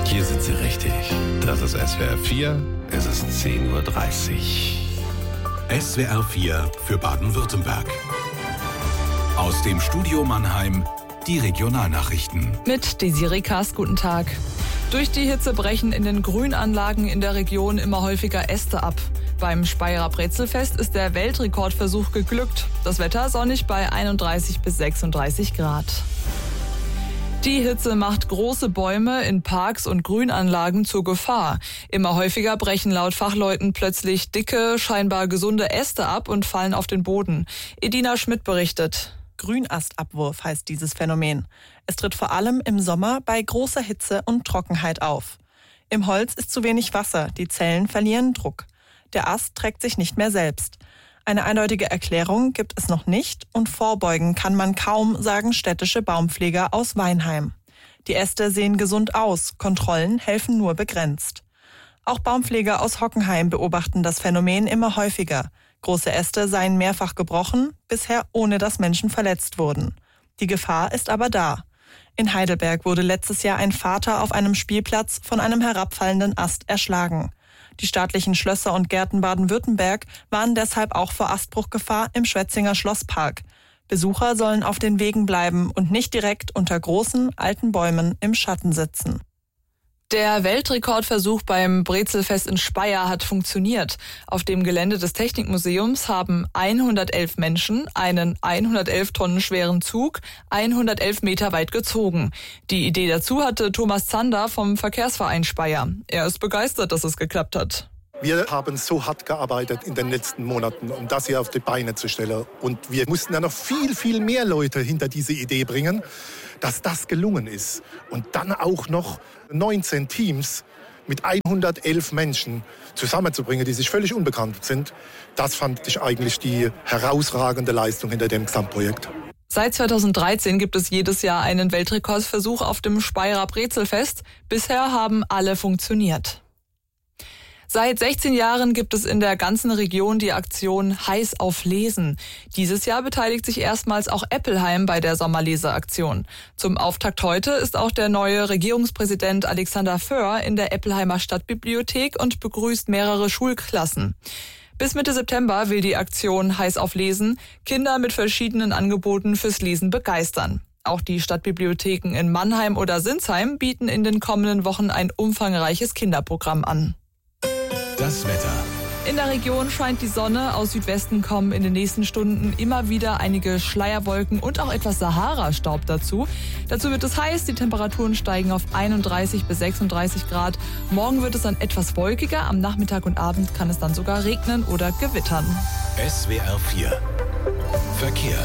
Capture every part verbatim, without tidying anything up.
Hier sind Sie richtig. Das ist S W R vier, es ist zehn Uhr dreißig. S W R vier für Baden-Württemberg. Aus dem Studio Mannheim die Regionalnachrichten. Mit Desiree Kaas, guten Tag. Durch die Hitze brechen in den Grünanlagen in der Region immer häufiger Äste ab. Beim Speyerer Brezelfest ist der Weltrekordversuch geglückt. Das Wetter sonnig bei einunddreißig bis sechsunddreißig Grad. Die Hitze macht große Bäume in Parks und Grünanlagen zur Gefahr. Immer häufiger brechen laut Fachleuten plötzlich dicke, scheinbar gesunde Äste ab und fallen auf den Boden. Edina Schmidt berichtet. Grünastabwurf heißt dieses Phänomen. Es tritt vor allem im Sommer bei großer Hitze und Trockenheit auf. Im Holz ist zu wenig Wasser, die Zellen verlieren Druck. Der Ast trägt sich nicht mehr selbst. Eine eindeutige Erklärung gibt es noch nicht und vorbeugen kann man kaum, sagen städtische Baumpfleger aus Weinheim. Die Äste sehen gesund aus, Kontrollen helfen nur begrenzt. Auch Baumpfleger aus Hockenheim beobachten das Phänomen immer häufiger. Große Äste seien mehrfach gebrochen, bisher ohne dass Menschen verletzt wurden. Die Gefahr ist aber da. In Heidelberg wurde letztes Jahr ein Vater auf einem Spielplatz von einem herabfallenden Ast erschlagen. Die staatlichen Schlösser und Gärten Baden-Württemberg waren deshalb auch vor Astbruchgefahr im Schwetzinger Schlosspark. Besucher sollen auf den Wegen bleiben und nicht direkt unter großen, alten Bäumen im Schatten sitzen. Der Weltrekordversuch beim Brezelfest in Speyer hat funktioniert. Auf dem Gelände des Technikmuseums haben hundertelf Menschen einen hundertelf Tonnen schweren Zug hundertelf Meter weit gezogen. Die Idee dazu hatte Thomas Zander vom Verkehrsverein Speyer. Er ist begeistert, dass es geklappt hat. Wir haben so hart gearbeitet in den letzten Monaten, um das hier auf die Beine zu stellen. Und wir mussten ja noch viel, viel mehr Leute hinter diese Idee bringen, dass das gelungen ist. Und dann auch noch neunzehn Teams mit hundertelf Menschen zusammenzubringen, die sich völlig unbekannt sind. Das fand ich eigentlich die herausragende Leistung hinter dem Gesamtprojekt. Seit zweitausenddreizehn gibt es jedes Jahr einen Weltrekordversuch auf dem Speyerer Brezelfest. Bisher haben alle funktioniert. Seit sechzehn Jahren gibt es in der ganzen Region die Aktion Heiß auf Lesen. Dieses Jahr beteiligt sich erstmals auch Eppelheim bei der Sommerleseaktion. Zum Auftakt heute ist auch der neue Regierungspräsident Alexander Föhr in der Eppelheimer Stadtbibliothek und begrüßt mehrere Schulklassen. Bis Mitte September will die Aktion Heiß auf Lesen Kinder mit verschiedenen Angeboten fürs Lesen begeistern. Auch die Stadtbibliotheken in Mannheim oder Sinsheim bieten in den kommenden Wochen ein umfangreiches Kinderprogramm an. Das Wetter. In der Region scheint die Sonne, aus Südwesten kommen in den nächsten Stunden immer wieder einige Schleierwolken und auch etwas Sahara-Staub dazu. Dazu wird es heiß, die Temperaturen steigen auf einunddreißig bis sechsunddreißig Grad. Morgen wird es dann etwas wolkiger, am Nachmittag und Abend kann es dann sogar regnen oder gewittern. S W R vier Verkehr.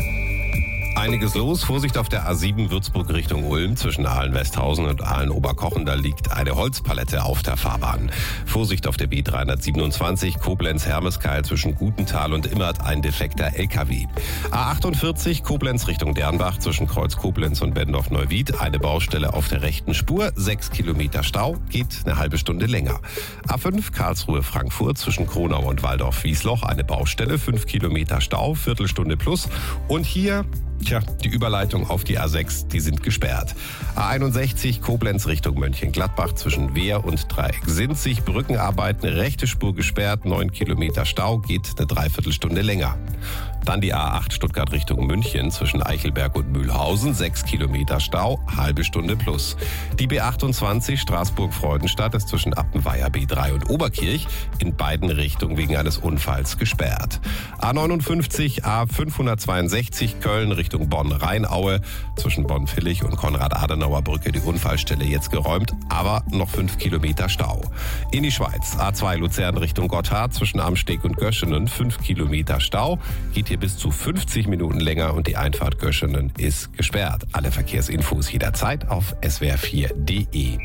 Einiges los. Vorsicht auf der A sieben Würzburg Richtung Ulm. Zwischen Aalen-Westhausen und Aalen-Oberkochen, da liegt eine Holzpalette auf der Fahrbahn. Vorsicht auf der B dreihundertsiebenundzwanzig Koblenz-Hermeskeil zwischen Gutenthal und Immert, ein defekter L K W. A achtundvierzig Koblenz Richtung Dernbach zwischen Kreuz Koblenz und Bendorf-Neuwied, eine Baustelle auf der rechten Spur, sechs Kilometer Stau, geht eine halbe Stunde länger. A fünf Karlsruhe-Frankfurt zwischen Kronau und Waldorf-Wiesloch, eine Baustelle, fünf Kilometer Stau, Viertelstunde plus. Und hier Tja, die Überleitung auf die A sechs, die sind gesperrt. A einundsechzig Koblenz Richtung Mönchengladbach zwischen Wehr und Dreieck-Sinzig. Brückenarbeiten, rechte Spur gesperrt, neun Kilometer Stau, geht eine Dreiviertelstunde länger. Dann die A acht Stuttgart Richtung München zwischen Eichelberg und Mühlhausen, sechs Kilometer Stau, halbe Stunde plus. Die B achtundzwanzig Straßburg-Freudenstadt ist zwischen Appenweier B drei und Oberkirch in beiden Richtungen wegen eines Unfalls gesperrt. A neunundfünfzig A fünfhundertzweiundsechzig Köln Richtung Bonn-Rheinaue zwischen Bonn-Villig und Konrad-Adenauer-Brücke die Unfallstelle jetzt geräumt, aber noch fünf Kilometer Stau. In die Schweiz A zwei Luzern Richtung Gotthard zwischen Amsteg und Göschenen, fünf Kilometer Stau, geht hier bis zu fünfzig Minuten länger und die Einfahrt Göschenen ist gesperrt. Alle Verkehrsinfos jederzeit auf S W R vier Punkt de.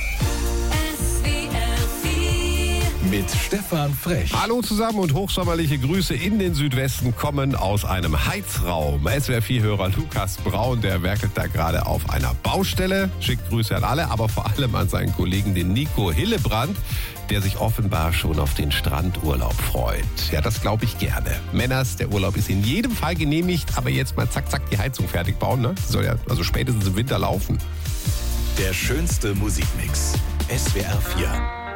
Mit Stefan Frech. Hallo zusammen und hochsommerliche Grüße in den Südwesten kommen aus einem Heizraum. S W R vier-Hörer Lukas Braun, der werkelt da gerade auf einer Baustelle. Schickt Grüße an alle, aber vor allem an seinen Kollegen, den Nico Hillebrand, der sich offenbar schon auf den Strandurlaub freut. Ja, das glaube ich gerne. Männers, der Urlaub ist in jedem Fall genehmigt, aber jetzt mal zack, zack die Heizung fertig bauen, ne? Soll ja also spätestens im Winter laufen. Der schönste Musikmix. S W R vier.